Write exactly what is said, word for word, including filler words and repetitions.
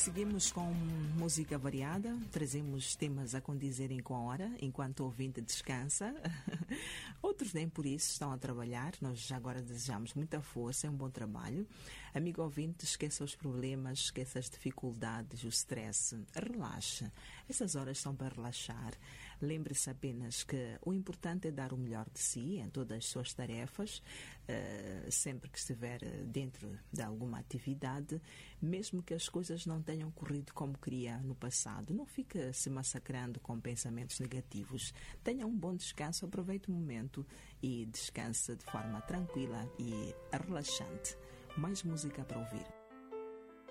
Seguimos com música variada, trazemos temas a condizerem com a hora, enquanto o ouvinte descansa. Outros nem por isso estão a trabalhar, nós agora desejamos muita força, é um bom trabalho. Amigo ouvinte, esqueça os problemas, esqueça as dificuldades, o stress, relaxe. Essas horas são para relaxar. Lembre-se apenas que o importante é dar o melhor de si em todas as suas tarefas, uh, sempre que estiver dentro de alguma atividade, mesmo que as coisas não tenham corrido como queria no passado. Não fique se massacrando com pensamentos negativos. Tenha um bom descanso, aproveite o momento e descanse de forma tranquila e relaxante. Mais música para ouvir.